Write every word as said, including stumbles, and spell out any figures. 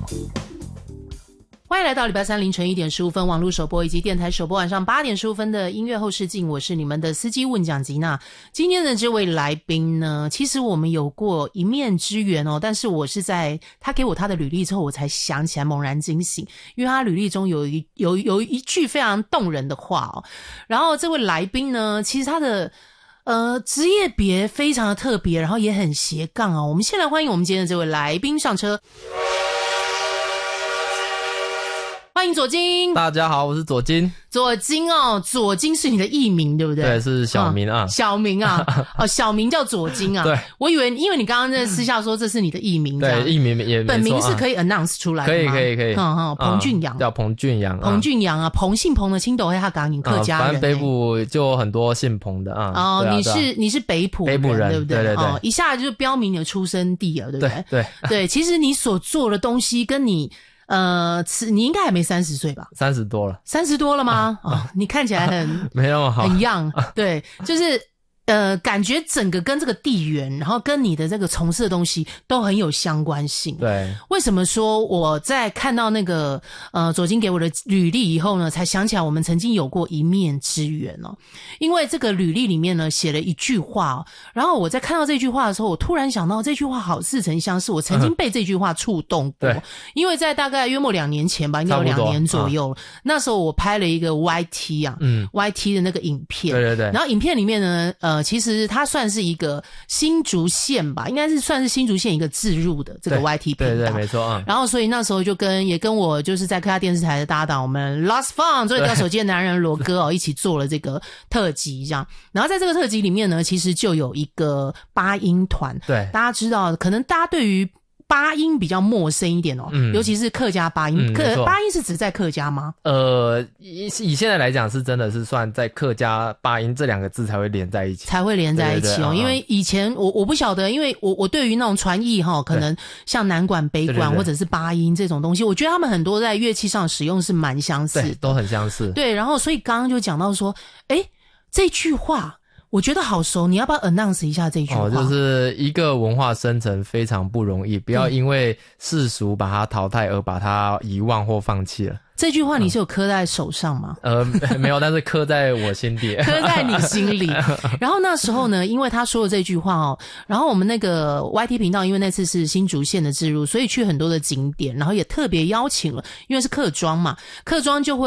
欢迎来到礼拜三凌晨一点十五分网络首播以及电台首播晚上八点十五分的音乐后视镜，我是你们的司机问讲吉娜。今天的这位来宾呢，其实我们有过一面之缘哦，但是我是在他给我他的履历之后，我才想起来猛然惊醒，因为他履历中有一有有一句非常动人的话哦。然后这位来宾呢，其实他的呃职业别非常的特别，然后也很斜杠哦。我们先来欢迎我们今天的这位来宾上车。欢迎左金。 大家好，我是左金。 左金哦，左金是你的艺名对不对？ 对，是小名啊。 嗯、小名啊，哦，小名叫左金啊。 对， 我以为因为你刚刚在私下说这是你的艺名， 对，艺名也本名是可以 announce 出来的吗？ 可以，可以，可以。 嗯嗯，彭俊阳、嗯、 叫彭俊阳， 彭俊阳啊，彭姓彭的青斗黑他港影客家人、欸， 反正北部就很多姓彭的啊。 哦， 啊你是、啊、你是北埔人， 北埔人对不对？ 对对对， 哦，一下就标明你的出生地了，对不对？ 对对, 对，其实你所做的东西跟你。呃，你应该还没三十岁吧？ 三十多了， 三十多了吗？啊、哦，你看起来很没那么好， 很 young， 对，就是呃，感觉整个跟这个地缘，然后跟你的这个从事的东西都很有相关性。 对， 为什么说我在看到那个呃左金给我的履历以后呢，才想起来我们曾经有过一面之缘哦？因为这个履历里面呢写了一句话哦，然后我在看到这句话的时候，我突然想到这句话好似曾相识，我曾经被这句话触动过。 对， 因为在大概约莫两年前吧，应该有两年左右、嗯，那时候我拍了一个 Y T 啊，嗯 ，Y T 的那个影片， 对对对， 然后影片里面呢，呃。其实它算是一个新竹县吧，应该是算是新竹县一个置入的这个 Y T 频道， 对 对, 对没错啊、嗯。 然后所以那时候就跟也跟我就是在客家电视台的搭档，我们 Lost Fun 最掉手机的男人罗哥哦，一起做了这个特辑这样。然后在这个特辑里面呢，其实就有一个八音团， 对， 大家知道，可能大家对于八音比较陌生一点哦，嗯、尤其是客家八音。嗯、客八音是指在客家吗？ 呃，以以现在来讲，是真的是算在客家八音这两个字才会连在一起， 才会连在一起哦。 对对对因为以前我我不晓得，因为我我对于那种传译哈，可能像南管、北管或者是八音这种东西，我觉得他们很多在乐器上使用是蛮相似的， 对，都很相似。 对，然后所以刚刚就讲到说，诶，这句话。我觉得好熟，你要不要 announce 一下这句话？ 哦，就是一个文化生成非常不容易，不要因为世俗把它淘汰而把它遗忘或放弃了。 这句话你是有刻在手上吗？ 嗯、呃，没有，但是刻在我心底， 刻在你心里。然后那时候呢，因为他说了这句话哦，然后我们那个 Y T 频道，因为那次是新竹县的置入，所以去很多的景点，然后也特别邀请了，因为是客庄嘛，客庄就会。